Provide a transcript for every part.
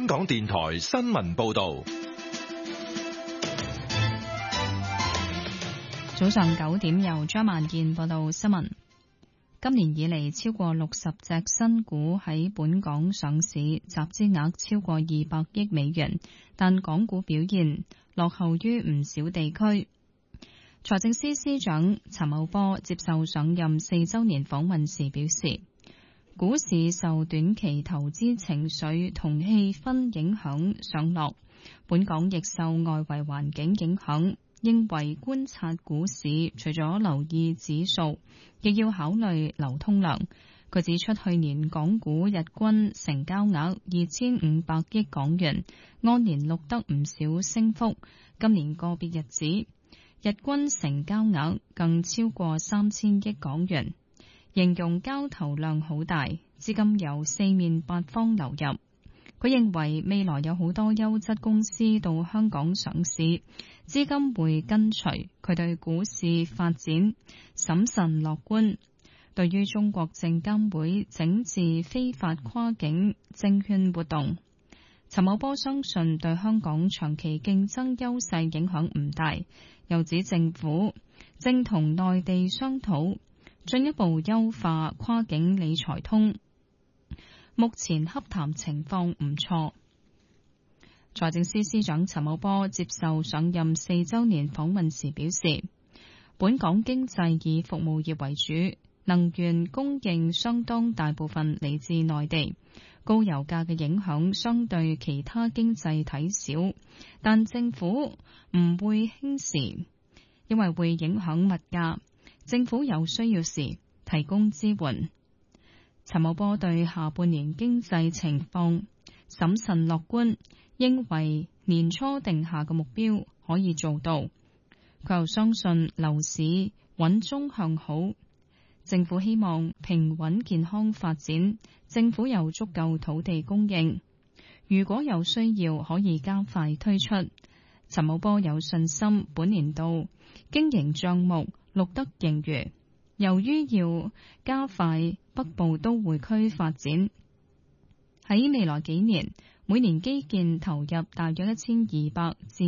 港電台新聞報道。 早上9點，由張萬健報道新聞。今年以嚟，超過60隻新股喺本港上市，集資額超過200億美元，但港股表現落後於唔少地區。財政司司長陳茂波接受上任4週年訪問時表示，股市受短期投資情緒同氣氛影響上落，本港亦受外圍環境影響，認為觀察股市除咗留意指數，亦要考慮流通量。佢指出，去年港股日均成交額2500億港元，按年錄得唔少升幅。今年個別日子，日均成交額更超過3000億港元，形容交投量好大，資金由四面八方流入。佢認為未來有好多優質公司到香港上市，資金會跟隨。佢對股市發展審慎樂觀。對於中國證監會整治非法跨境證券活動，陳茂波相信對香港長期競爭優勢影響唔大，又指政府正同內地商討進一步優化跨境理財通，目前洽談情況唔錯。財政司司長陳茂波接受上任4週年訪問時表示，本港經濟以服務業為主，能源供應相當大部分嚟自內地，高油價嘅影響相對其他經濟體少，但政府唔會輕視，因為會影響物價，政府有需要時提供支援。陳茂波對下半年經濟情況審慎樂觀，認為年初定下嘅目標可以做到。佢又相信樓市穩中向好，政府希望平穩健康發展，政府有足夠土地供應，如果有需要可以加快推出。陳茂波有信心本年度經營帳目錄得盈餘。由於要加快北部都會區發展，喺未來幾年每年基建投入大約1200至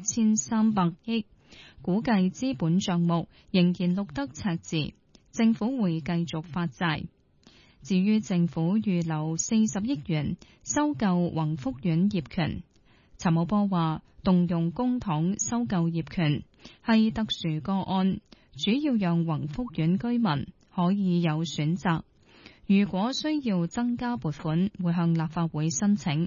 1300億，估計資本帳目仍然錄得赤字，政府會繼續發債。至於政府預留40億元收購宏福苑業權，陳茂波話動用公帑收購業權係特殊個案，主要讓宏福苑居民可以有選擇。如果需要增加撥款，會向立法會申請。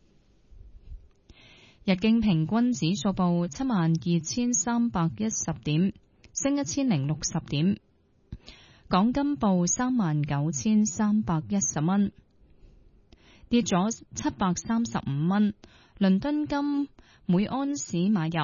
日經平均指數報72,310點，升1060點。港金報39,310蚊，跌咗735蚊。倫敦金每安士買入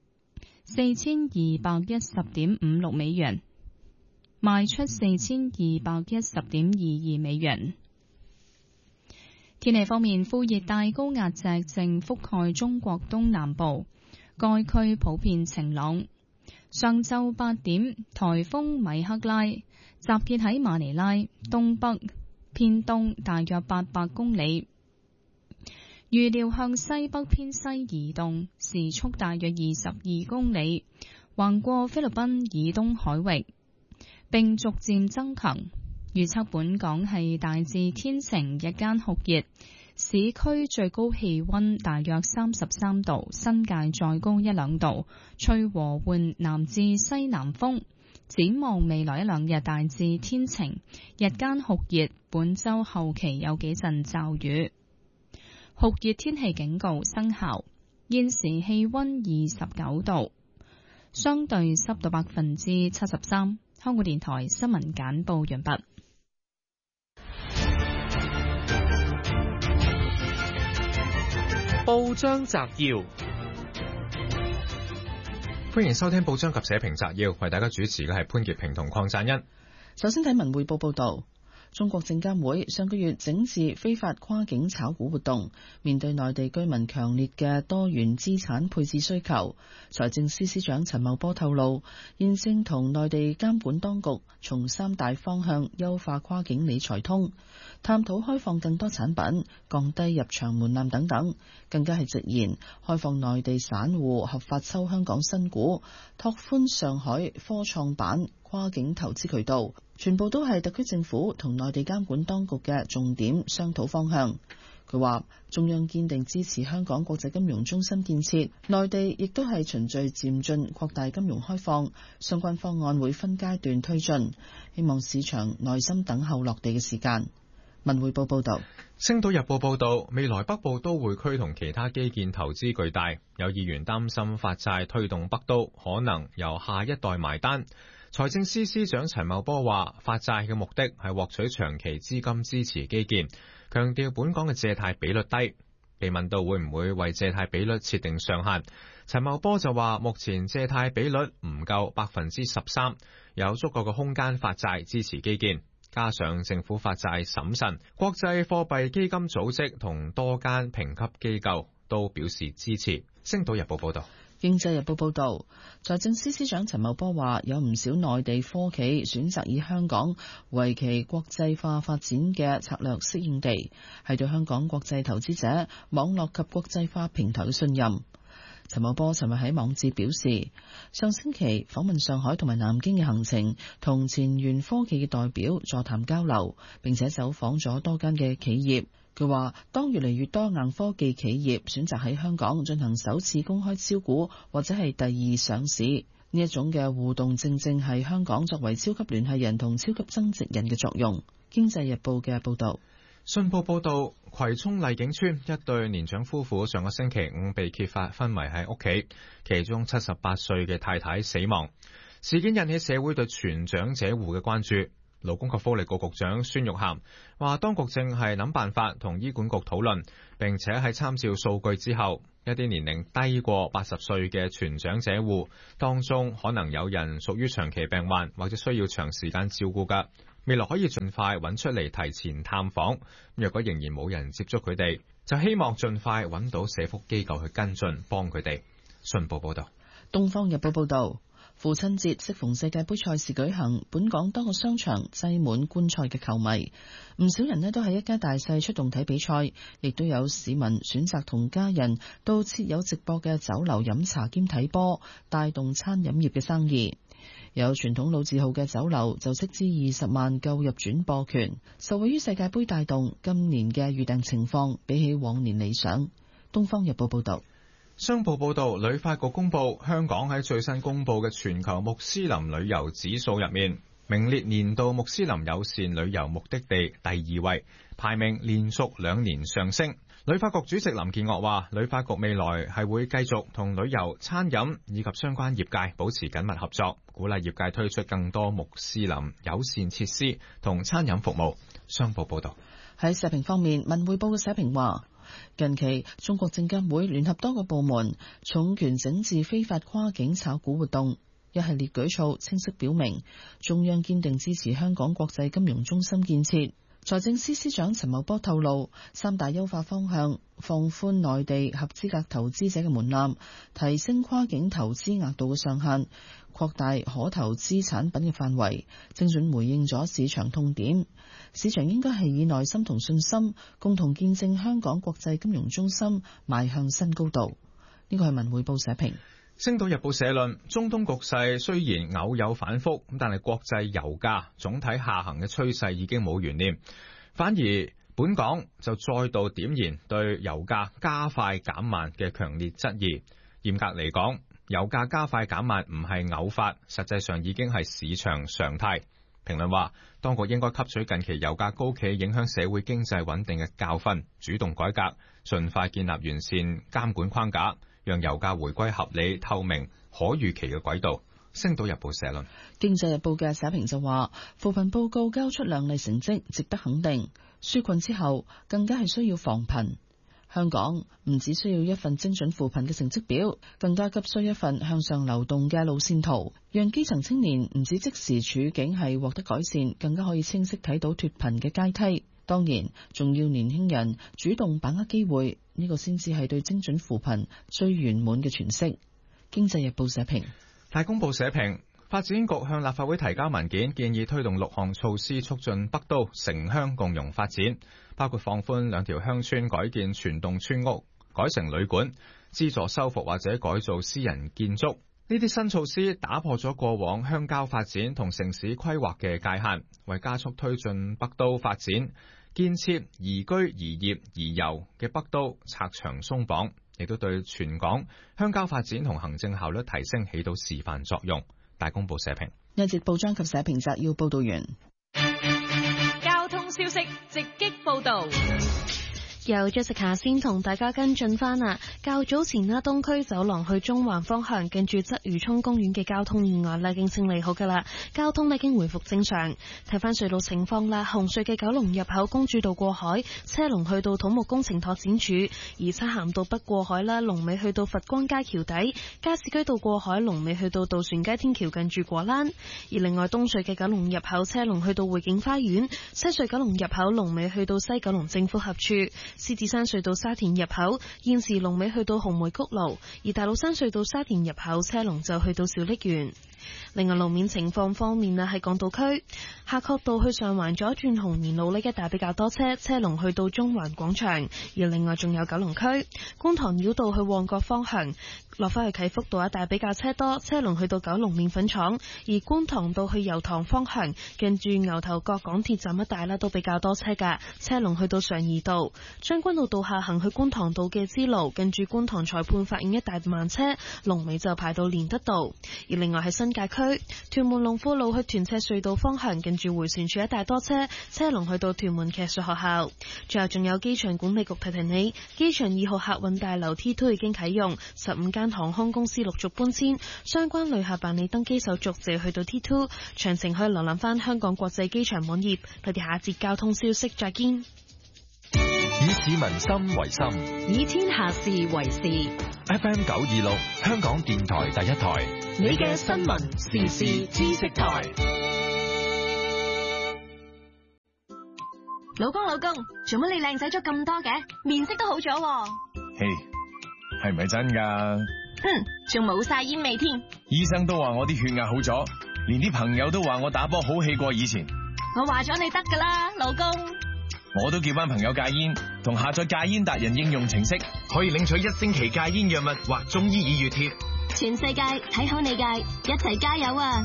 4210.56美元，賣出4210.22美元。天氣方面，副熱帶高壓脊正覆蓋中國東南部，該區普遍晴朗。上晝8點，颱風米克拉集結喺馬尼拉東北偏東大約800公里，預料向西北偏西移動，時速大約22公里，橫過菲律賓以東海域，並逐漸增強。預測本港係大致天晴，日間酷熱，市區最高氣溫大約33度，新界再高1-2度，吹和緩南至西南風。展望未來1-2日大致天晴，日間酷熱，本週後期有幾陣驟雨。酷熱天氣警告生效，現時氣溫29度，相對濕度73%。香港電台新聞簡報完畢。 報章摘要，歡迎收聽報章及社評摘要，為大家主持嘅係潘潔平同鄺贊恩。 首先睇文匯報報道。 中國證監會上個月整治非法跨境炒股活動，面對內地居民強烈嘅多元資產配置需求，財政司司長陳茂波透露，現正同內地監管當局從3大方向優化跨境理財通，探討開放更多產品、降低入場門檻等等，更加係直言開放內地散戶合法抽香港新股，拓寬上海科創板跨境投資渠道，全部都係特區政府同內地監管當局嘅重點商討方向。佢話中央堅定支持香港國際金融中心建設，內地亦都係循序漸進擴大金融開放，相關方案會分階段推進，希望市場耐心等候落地嘅時間。文匯報報道。 星島日報報道，未來北部都會區同其他基建投資巨大，有議員擔心發債推動北都可能由下一代埋單。財政司司長陳茂波話，發債嘅目的係獲取長期資金支持基建，強調本港嘅借貸比率低。被問到會唔會為借貸比率設定上限，陳茂波就話目前借貸比率唔夠13%，有足夠嘅空間發債支持基建。加上政府發債審慎，國際貨幣基金組織同多間評級機構都表示支持。星島日報報道。 經濟日報報導，財政司司長陳茂波話，有唔少內地科企選擇以香港為其國際化發展嘅策略適應地，係對香港國際投資者、網絡及國際化平台嘅信任。陳茂波尋日喺網誌表示，上星期訪問上海同埋南京嘅行程，同前沿科技嘅代表座談交流，並且走訪咗多間嘅企業。佢話，當越嚟越多硬科技企業選擇喺香港進行首次公開招股或者係第二上市，呢一種嘅互動正正係香港作為超級聯繫人同超級增值人嘅作用。經濟日報嘅報導。 信報報導，葵涌麗景村一對年長夫婦上個星期五被揭發昏迷喺屋企，其中78歲嘅太太死亡。事件引起社會對全長者戶嘅關注。勞工及福利局局長孫玉菡話，當局正係諗辦法同醫管局討論，並且喺參照數據之後，一啲年齡低過80歲嘅全長者戶當中，可能有人屬於長期病患或者需要長時間照顧㗎。未來可以盡快揾出嚟提前探訪。若果仍然冇人接觸佢哋，就希望盡快揾到社福機構去跟進，幫佢哋。信報報道。 東方日報報道。父親節適逢世界盃賽事舉行，本港多個商場擠滿觀賽嘅球迷，唔少人都係一家大細出動睇比賽，亦都有市民選擇同家人到設有直播嘅酒樓飲茶兼睇波，帶動餐飲業嘅生意。有傳統老字號嘅酒樓就斥資20萬購入轉播權，受惠於世界盃帶動，今年嘅預訂情況比起往年理想。東方日報報道。 商報報導，旅發局公佈香港喺最新公佈嘅全球穆斯林旅遊指數入面，名列年度穆斯林友善旅遊目的地第2位，排名連續2年上升。旅發局主席林建岳話，旅發局未來係會繼續同旅遊、餐飲以及相關業界保持緊密合作，鼓勵業界推出更多穆斯林友善設施同餐飲服務。商報報導。 喺社評方面，文匯報嘅社評話，近期中國證監會聯合多個部門重拳整治非法跨境炒股活動，一系列舉措清晰表明中央堅定支持香港國際金融中心建設。財政司司長陳茂波透露，3大優化方向：放寬內地合資格投資者嘅門檻，提升跨境投資額度嘅上限，擴大可投資產品嘅範圍，精準回應咗市場痛點。市場應該係以耐心同信心，共同見證香港國際金融中心邁向新高度。呢個係文匯報社評。 星島日報社論：中東局勢雖然偶有反覆，但係國際油價總體下行嘅趨勢已經冇懸念，反而本港就再度點燃對油價加快減慢嘅強烈質疑。嚴格嚟講，油價加快減慢唔係偶發，實際上已經係市場常態。評論話，當局應該吸取近期油價高企影響社會經濟穩定嘅教訓，主動改革，盡快建立完善監管框架，讓油價回歸合理、透明、可預期嘅軌道。星島日報社論。 經濟日報嘅社評就話，扶貧報告交出亮麗成績，值得肯定。紓困之後，更加係需要防貧。 香港唔只需要一份精準扶貧嘅成績表，更加急需一份向上流動嘅路線圖，讓基層青年唔止即時處境係獲得改善，更加可以清晰睇到脫貧嘅階梯。當然，仲要年輕人主動把握機會，呢個先至係對精準扶貧最圓滿嘅詮釋。經濟日報社評。 大公報社評，發展局向立法會提交文件，建議推動6項措施促進北都城鄉共融發展，包括放寬2條鄉村改建全棟村屋改成旅館，資助修復或者改造私人建築。呢啲新措施打破咗過往鄉郊發展同城市規劃嘅界限，為加速推進北都發展，建設宜居宜業宜遊嘅北都拆牆鬆綁，亦都對全港鄉郊發展同行政效率提升起到示範作用。大公報社評。 一節報章及社評摘要報道完。 交通消息直擊報道。 由 Jessica 先同大家跟進翻啊！較早前啦，東區走廊去中環方向，近住鰂魚涌公園嘅交通意外咧，已經清理好噶啦，交通咧已經回復正常。睇翻隧道情況啦，紅隧嘅九龍入口公主道過海，車龍去到土木工程拓展處；而漆咸道北過海啦，龍尾去到佛光街橋底；加士居道過海，龍尾去到渡船街天橋近住果欄。而另外東隧嘅九龍入口車龍去到匯景花園，西隧九龍入口龍尾去到西九龍政府合處。獅子山隧道沙田入口現時龍尾去到紅梅谷路，而大老山隧道沙田入口車龍就去到小瀝源。另外路面情況方面啊，喺港島區夏慤道去上環左轉紅棉路呢一帶比較多車，車龍去到中環廣場。而另外仲有九龍區觀塘繞道去旺角方向落返去啟福道一帶比較車多，車龍去到九龍麵粉廠。而觀塘道去油塘方向近住牛頭角港鐵站一帶啦都比較多車㗎，車龍去到上怡道。將軍澳道下行去觀塘道嘅支路近住觀塘裁判法院一帶慢車，龍尾就排到連德道。而另外喺新界區屯門龍富路去屯赤隧道方向近住迴旋處一帶多車，車龍去到屯門騎術學校。最後仲有機場管理局提提你，機場2號客運大樓 T2 已經啟用，15間航空公司陸續搬遷，相關旅客辦理登機手續就要去到 T2， 詳情可以瀏覽翻香港國際機場網頁。佢哋下一節交通消息再見。 以市民心為心， 以天下事為事。 FM 926香港電台第一台， 你嘅新聞時事知識台。老公，做乜你靚仔咗咁多嘅？面色都好咗。 嘿，係咪真㗎？ 仲冇晒煙味添。 醫生都話我啲血壓好咗，連啲朋友都話我打波好氣過以前。 我話咗你得㗎啦，老公。 我都叫班朋友戒煙，同下載戒煙達人應用程式，可以領取1星期戒煙藥物或中醫耳穴貼。 全世界睇好你戒，一齊加油啊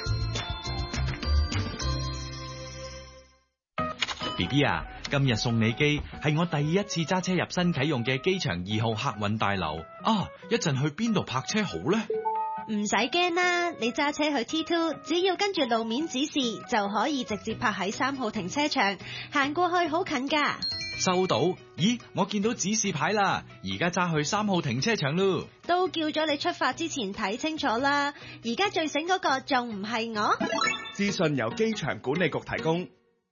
！BB 啊，今日送你機係我第一次揸車入新啟用嘅機場2號客運大樓啊！一陣去邊度泊車好呢？ 唔使驚啦，你揸車去 T2， 只要跟住路面指示就可以直接泊喺3號停車場，行過去好近噶。 收到？咦，我見到指示牌啦，而家揸去3號停車場咯。 都叫咗你出發之前睇清楚啦，而家最醒嗰個仲唔係我？ 資訊由機場管理局提供。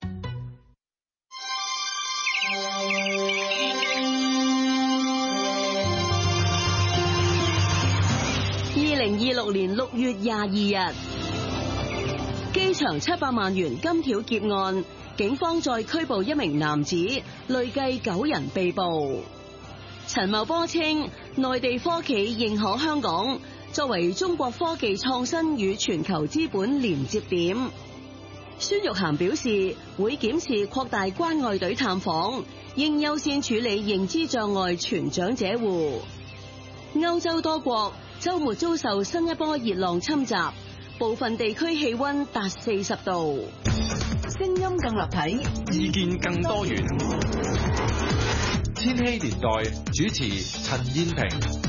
2026年6月22日，機場700萬元金條劫案，警方再拘捕1名男子，累計9人被捕。陳茂波稱，內地科企認可香港作為中國科技創新與全球資本連接點。孫玉菡表示，會檢視擴大關愛隊探訪，應優先處理認知障礙全長者戶。歐洲多國周末遭受新一波熱浪侵襲，部分地區氣溫達40度。 聲音更立體， 意見更多元。千禧年代主持陳燕萍。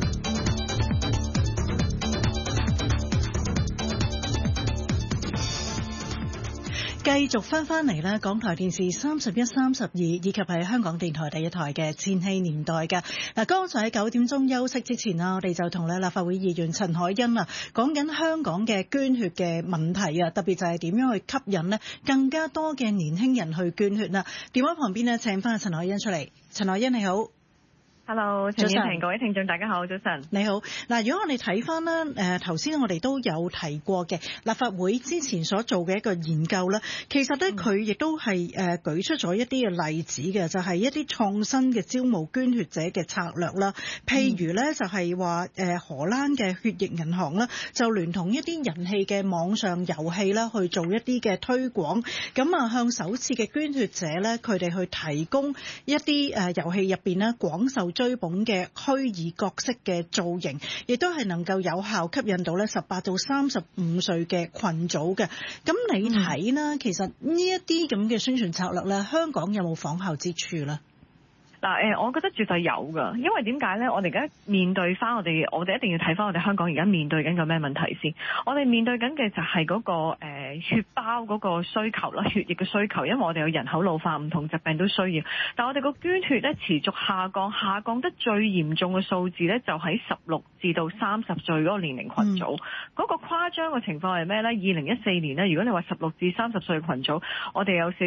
繼續翻嚟啦，港台電視31、32以及係香港電台第一台嘅千禧年代嘅。嗱，剛才喺9點鐘休息之前啦，我哋就同立法會議員陳凱欣啊講緊香港嘅捐血嘅問題啊，特別就係點樣去吸引呢更加多嘅年輕人去捐血啦。電話旁邊呢，請翻陳凱欣出嚟。陳凱欣你好。 Hello， 陳燕婷，各位聽眾大家好，早晨。 你好。嗱，如果我哋睇翻咧，頭先我哋都有提過嘅立法會之前所做嘅一個研究啦，其實咧佢亦都係舉出咗一啲嘅例子嘅，就係一啲創新嘅招募捐血者嘅策略啦。譬如咧就係話荷蘭嘅血液銀行啦，就聯同一啲人氣嘅網上遊戲啦，去做一啲嘅推廣，咁啊向首次嘅捐血者咧，佢哋去提供一啲遊戲入邊咧廣受追捧嘅虛擬角色嘅造型，亦都係能夠有效吸引到咧18到35歲嘅群組嘅。咁你睇啦，其實呢一啲咁嘅宣傳策略咧，香港有冇仿效之處咧？ 嗱，我覺得絕對有㗎，因為點解咧？我哋而家面對翻我哋一定要睇翻我哋香港而家面對緊個咩問題先。我哋面對緊嘅就係嗰個血包嗰個需求啦，血液嘅需求，因為我哋有人口老化，唔同疾病都需要。但我哋個捐血咧持續下降得最嚴重嘅數字咧，就喺16至到30歲嗰個年齡群組。嗰個誇張嘅情況係咩咧？2014年咧，如果你話16至30歲群組，我哋有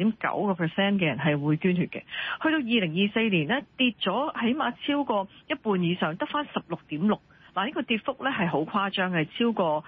44.9% 嘅人係會捐血嘅。去到2024年咧，跌咗起碼超過一半以上，得翻16.6%。嗱，呢個跌幅咧係好誇張嘅，超過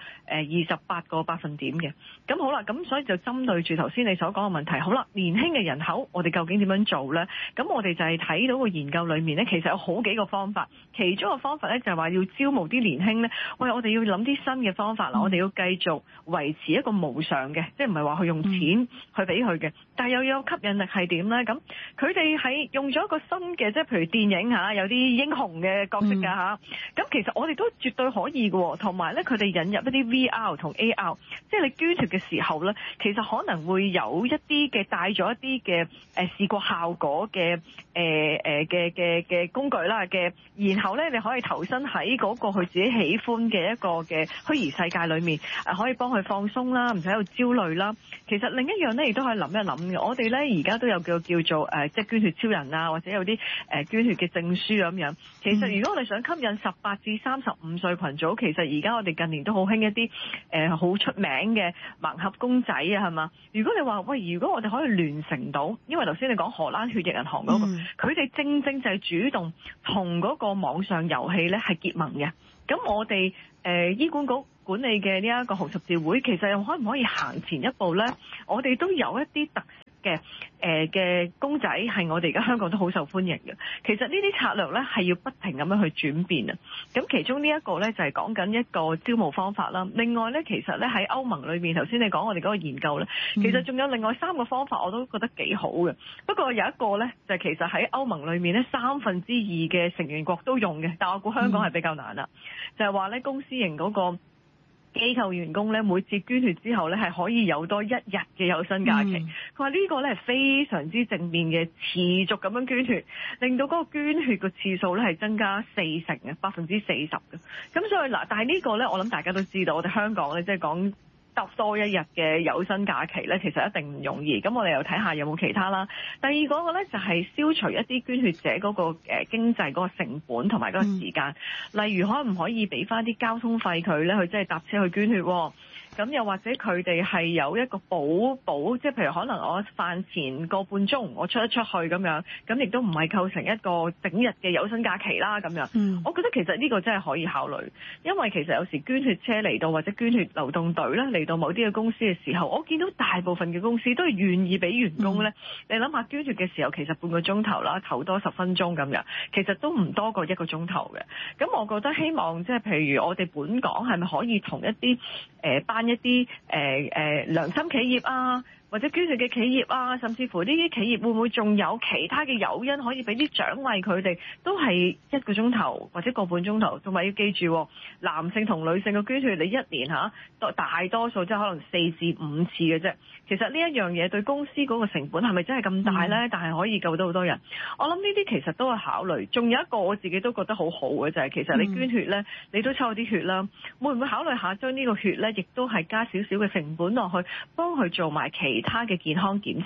28個百分點嘅。咁好啦，咁所以就針對住頭先你所講嘅問題，好啦，年輕嘅人口我哋究竟點樣做咧？咁我哋就係睇到個研究裏面咧，其實有好幾個方法。其中一個方法咧就係話要招募啲年輕咧，我哋要諗啲新嘅方法啦，我哋要繼續維持一個無償嘅，即係唔係話去用錢去俾佢嘅，但係又有吸引力係點咧？咁佢哋係用咗一個新嘅，即係譬如電影有啲英雄嘅角色㗎嚇。咁其實我哋都絕對可以嘅，同埋咧佢哋引入一啲 VR 同 AR， 即係你捐血嘅時候咧，其實可能會有一啲嘅帶咗一啲嘅視覺效果嘅嘅工具啦嘅，然後咧你可以投身喺嗰個佢自己喜歡嘅一個嘅虛擬世界裏面，可以幫佢放鬆啦，唔使喺度焦慮啦。其實另一樣咧亦都可以諗一諗嘅，我哋咧而家都有叫做即係捐血超人啊，或者有啲捐血嘅證書咁樣。其實如果我哋想吸引18至35歲群組，其實而家我哋近年都好興一啲好出名嘅盲盒公仔啊，係嘛？如果你話喂，如果我哋可以聯成到，因為頭先你講荷蘭血液銀行嗰個，佢哋正正就係主動同嗰個網上遊戲咧係結盟嘅。咁我哋醫管局管理嘅呢一個紅十字會，其實又可唔可以行前一步咧？我哋都有一啲特色嘅公仔係我哋而家香港都好受歡迎嘅。其實呢啲策略咧係要不停咁樣去轉變啊。咁其中呢一個咧就係講緊一個招募方法啦。另外咧，其實咧喺歐盟裏面，頭先你講我哋嗰個研究咧，其實仲有另外3個方法我都覺得幾好嘅。不過有一個咧就係其實喺歐盟裏面咧2/3嘅成員國都用嘅，但我估香港係比較難啦。就係話咧公司型嗰個機構員工咧每次捐血之後咧係可以有多1日嘅有薪假期。佢話呢個咧係非常之正面嘅，持續咁樣捐血，令到嗰個捐血嘅次數咧係增加40%嘅，40%嘅。咁所以嗱，但係呢個咧我諗大家都知道，我哋香港咧即係講多1日嘅有薪假期咧，其實一定唔容易。咁我哋又睇下有冇其他啦。第二嗰個咧就係消除一啲捐血者嗰個經濟嗰個成本同埋嗰個時間。例如可唔可以俾翻啲交通費佢咧？佢即係搭車去捐血。咁又或者佢哋係有一個補，即係譬如可能我飯前個半鐘我出一出去咁樣，咁亦都唔係構成一個整日嘅有薪假期啦咁樣。我覺得其實呢個真係可以考慮，因為其實有時捐血車嚟到或者捐血流動隊咧嚟到某啲嘅公司嘅時候，我見到大部分嘅公司都係願意俾員工咧。你諗下捐血嘅時候，其實半個鐘頭啦，頭多10分鐘咁樣，其實都唔多過1個鐘頭嘅。咁我覺得希望即係譬如我哋本港係咪可以同一啲一啲良心企業啊，或者捐血嘅企業啊，甚至乎呢啲企業會唔會仲有其他嘅誘因可以俾啲獎勵佢哋？都係1個鐘頭或者個半鐘頭，同埋要記住，男性同女性嘅捐血你1年大多數即係可能4至5次嘅啫。其實呢一樣嘢對公司嗰個成本係咪真係咁大呢？但係可以救到好多人。我諗呢啲其實都係考慮。仲有一個我自己都覺得好好嘅就係，其實你捐血呢，你都抽啲血啦，會唔會考慮下將呢個血呢，亦都係加少少嘅成本落去，幫佢做埋其他嘅健康檢查？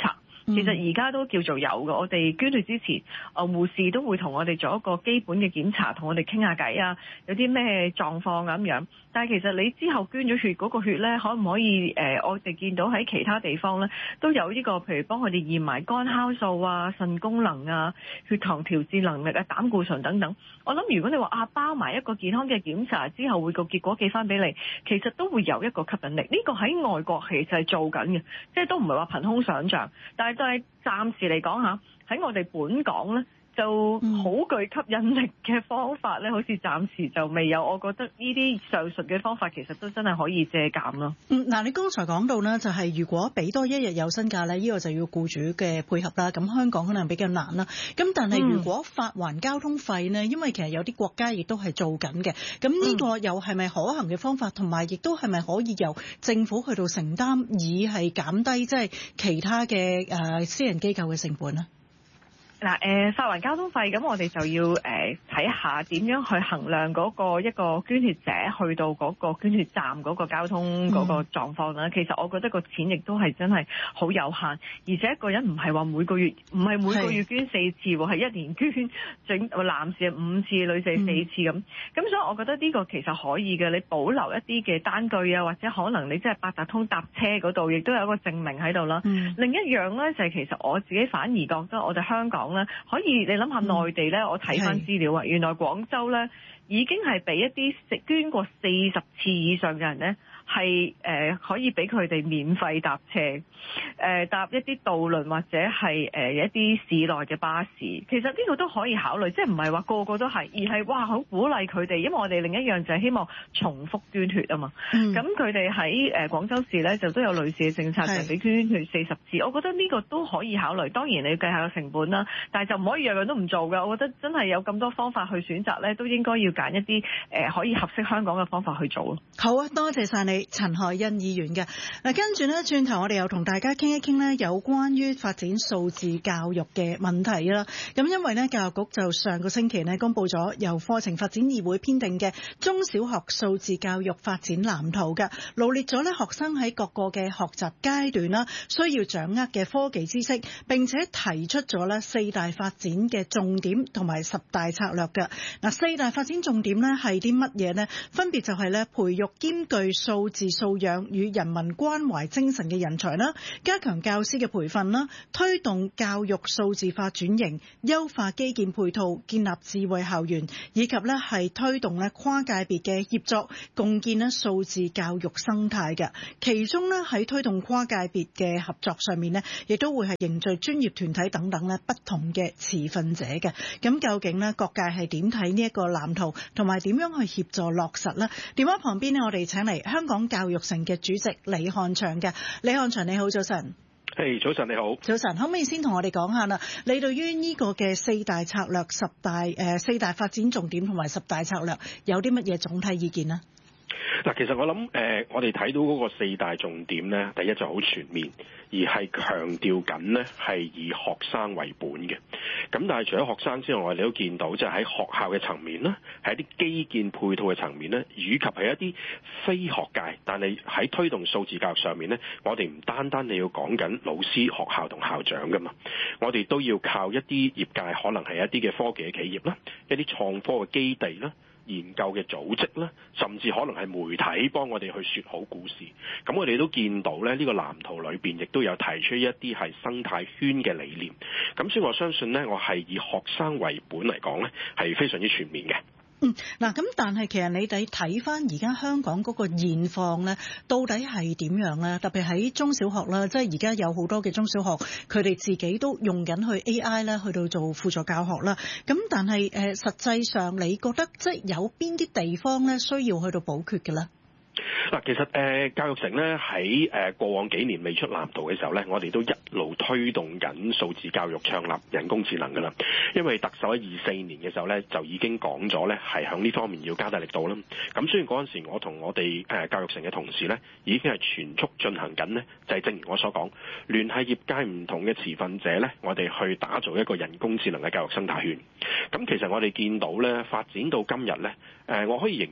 其實而家都叫做有嘅。我哋捐血之前，護士都會同我哋做一個基本嘅檢查，同我哋傾下偈啊，有啲咩狀況咁樣。但係其實你之後捐咗血嗰個血咧，可唔可以我哋見到喺其他地方咧都有呢個，譬如幫佢哋驗埋肝酵素啊、腎功能啊、血糖調節能力啊、膽固醇等等。我諗如果你話包埋一個健康嘅檢查之後，會個結果寄翻俾你，其實都會有一個吸引力。呢個喺外國其實係做緊嘅，即係都唔係話憑空想像。但係都係暫時嚟講下，喺我哋本港咧，就好具吸引力嘅方法咧，好似暫時就未有。我覺得呢啲上述嘅方法其實都真係可以借鑑咯。 嗱，你剛才講到呢，就係如果俾多一日有薪假咧，呢個就要僱主嘅配合啦。咁香港可能比較難啦。咁但係如果發還交通費呢，因為其實有啲國家亦都係做緊嘅。咁呢個又係咪可行嘅方法？同埋亦都係咪可以由政府去到承擔，以係減低即係其他嘅私人機構嘅成本呢？ 嗱，發還交通費，咁我哋就要睇下點樣去衡量嗰個一個捐血者去到嗰個捐血站嗰個交通嗰個狀況啦。其實我覺得個錢亦都係真係好有限，而且一個人唔係話每個月捐4次喎，係一年捐男士5次，女士4次咁。咁所以我覺得呢個其實可以嘅，你保留一啲嘅單據啊，或者可能你即係八達通搭車嗰度，亦都有一個證明喺度啦。另一樣咧就係其實我自己反而覺得我哋香港可以，你諗下內地咧，我睇翻資料啊，原來廣州咧已經係俾一啲捐過40次以上嘅人咧，係可以俾佢哋免費搭車，搭一啲渡輪或者係一啲市內嘅巴士。其實呢個都可以考慮，即係唔係話個個都係，而係哇好鼓勵佢哋，因為我哋另一樣就係希望重複捐血啊嘛。咁佢哋喺廣州市咧就都有類似嘅政策，就係俾捐血40次。我覺得呢個都可以考慮。當然你要計下個成本啦，但係就唔可以樣樣都唔做㗎。我覺得真係有咁多方法去選擇咧，都應該要揀一啲可以合適香港嘅方法去做咯。 好啊，多謝晒你。陳凱欣議員嘅嗱，跟住呢轉頭我哋又同大家傾一傾呢有關於發展數字教育嘅問題啦。咁因為呢教育局就上個星期呢公佈咗由課程發展議會編定嘅中小學數字教育發展藍圖嘅，羅列咗呢學生喺各個嘅學習階段啦，需要掌握嘅科技知識，並且提出咗呢4大發展嘅重點同埋10大策略嘅。嗱，4大發展重點呢係啲乜嘢呢？分別就係呢培育兼具數字素養與人民關懷精神嘅人才啦，加強教師嘅培訓啦，推動教育數字化轉型，優化基建配套，建立智慧校園，以及咧係推動咧跨界別嘅協作，共建咧數字教育生態嘅。其中咧喺推動跨界別嘅合作上面咧，亦都會係凝聚專業團體等等咧不同嘅持份者嘅。咁究竟咧各界係點睇呢一個藍圖，同埋點樣去協助落實呢？電話旁邊呢，我哋請嚟香港教育城嘅主席李漢祥嘅。李漢祥你好，早晨。 早晨你好。早晨， 可唔可以先同我哋講下啦？你對於呢個嘅4大策略、4大發展重點同埋10大策略有啲乜嘢總體意見呢？ 嗱，其實我諗我哋睇到嗰個4大重點呢，第一就好全面，而係強調緊呢係以學生為本嘅。咁但係除咗學生之外，我哋都見到即係喺學校嘅層面啦，喺一啲基建配套嘅層面呢，以及係一啲非學界，但係喺推動數字教育上面呢，我哋唔單單你要講緊老師、學校同校長噶嘛，我哋都要靠一啲業界，可能係一啲嘅科技嘅企業啦，一啲創科嘅基地啦，研究嘅組織啦，甚至可能係媒體幫我哋去說好故事。咁我哋都見到咧，呢個藍圖裏邊亦都有提出一啲係生態圈嘅理念。咁所以我相信呢，我係以學生為本嚟講呢，係非常之全面嘅。 嗱，咁但係其實你哋睇翻而家香港嗰個現況咧，到底係點樣咧？特別喺中小學啦，即係而家有好多嘅中小學，佢哋自己都用緊去 AI 啦，去到做輔助教學啦。咁但係實際上，你覺得即係有邊啲地方咧需要去到補缺嘅咧？ 嗱，其實教育城咧喺過往幾年未出藍圖嘅時候咧，我哋都一路推動緊數字教育，創立人工智能㗎啦。因為特首喺24年嘅時候咧，就已經講咗咧係響呢方面要加大力度啦。咁雖然嗰陣時我同我哋教育城嘅同事咧，已經係全速進行緊呢，就係正如我所講，聯繫業界唔同嘅持份者咧，我哋去打造一個人工智能嘅教育生態圈。咁其實我哋見到咧，發展到今日咧，我可以形容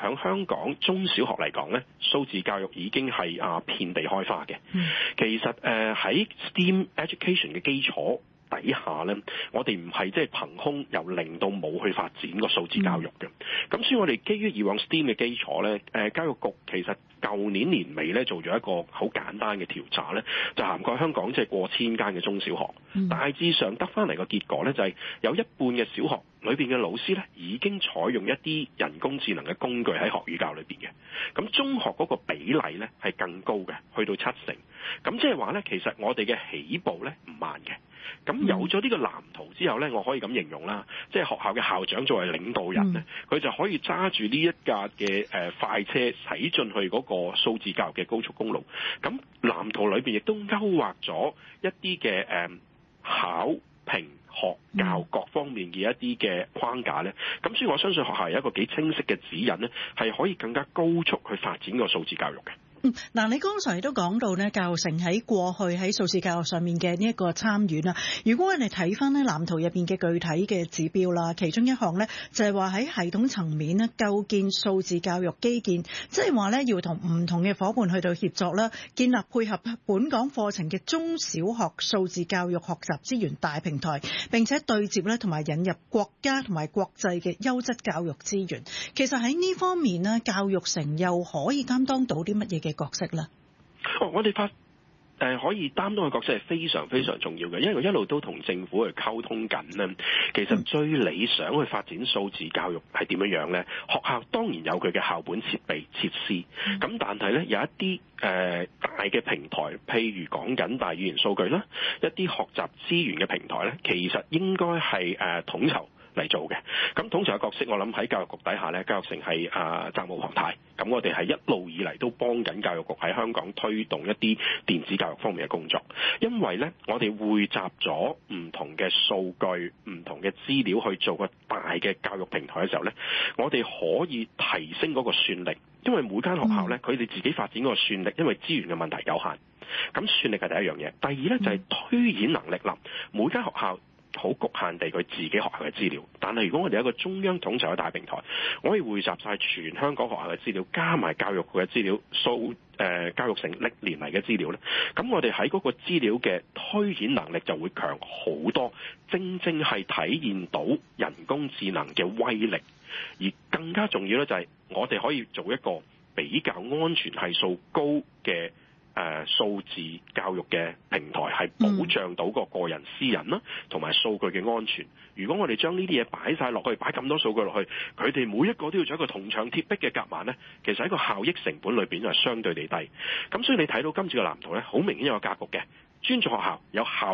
喺香港中小學嚟講咧，數字教育已經係遍地開花嘅。其實喺 STEAM education 嘅基礎底下咧，我哋唔係即係憑空由零到冇去發展個數字教育嘅。咁所以我哋基於以往 STEAM 嘅基礎咧，教育局其實舊年年尾咧做咗一個好簡單嘅調查咧，就涵蓋香港即係過千間嘅中小學，大致上得翻嚟個結果咧就係有一半嘅小學裏邊嘅老師咧已經採用一啲人工智能嘅工具喺學語教裏邊嘅。咁中學嗰個比例咧係更高嘅，去到70%。咁即係話咧，其實我哋嘅起步咧唔慢嘅。咁有咗呢個藍圖之後咧，我可以咁形容啦，即係學校嘅校長作為領導人咧，佢就可以揸住呢一架嘅快車駛進去嗰個數字教育嘅高速公路。咁藍圖裏邊亦都勾畫咗一啲嘅考評學教各方面嘅一啲嘅框架咧。咁所以我相信學校有一個幾清晰嘅指引咧，係可以更加高速去發展個數字教育嘅。 嗱，你剛才都講到咧，教育城喺過去喺數字教育上面嘅呢一個參與啦。如果我哋睇翻咧藍圖入邊嘅具體嘅指標啦，其中一項咧就係話喺系統層面咧構建數字教育基建，即係話咧要同唔同嘅夥伴去到協作啦，建立配合本港課程嘅中小學數字教育學習資源大平台，並且對接咧同埋引入國家同埋國際嘅優質教育資源。其實喺呢方面咧，教育城又可以擔當到啲乜嘢嘅角色咧？ 我哋可以擔當嘅角色係非常非常重要嘅，因為一路都同政府去溝通緊咧。其實最理想去發展數字教育係點樣咧？學校當然有佢嘅校本設備設施，咁但係咧有一啲大嘅平台，譬如講緊大語言數據啦，一啲學習資源嘅平台咧，其實應該係統籌嚟做嘅。咁統籌嘅角色，我諗喺教育局底下咧，教育城係責無旁貸。咁我哋係一路以嚟都幫緊教育局喺香港推動一啲電子教育方面嘅工作，因為咧我哋匯集咗唔同嘅數據、唔同嘅資料去做個大嘅教育平台嘅時候咧，我哋可以提升嗰個算力，因為每間學校咧佢哋自己發展嗰個算力，因為資源嘅問題有限，咁算力係第一樣嘢。第二咧就係推演能力啦，每間學校好局限地佢自己學校嘅資料，但係如果我哋有一個中央統籌嘅大平台，我可以匯集晒全香港學校嘅資料，加埋教育局嘅資料，教育城歷年嚟嘅資料咧，咁我哋喺嗰個資料嘅推演能力就會強好多，正正係體現到人工智能嘅威力。而更加重要咧就係我哋可以做一個比較安全係數高嘅數字教育嘅平台，係保障到個人私隱啦，同埋數據嘅安全。如果我哋將呢啲嘢擺晒落去，擺咁多數據落去，佢哋每一個都要做一個銅牆鐵壁嘅夾萬呢，其實喺個效益成本裏邊就係相對地低。咁所以你睇到今次嘅藍圖呢，好明顯有個格局嘅，專注學校有校